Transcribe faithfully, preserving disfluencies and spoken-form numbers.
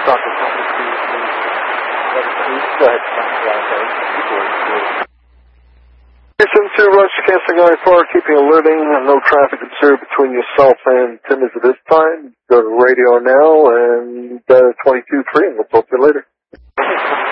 talk to someone to Go ahead, seven two Rush, canceling I four, keeping alerting, no traffic observed between yourself and Timmins at this time. Go to radio now and uh, twenty-two three, and we'll talk to you later.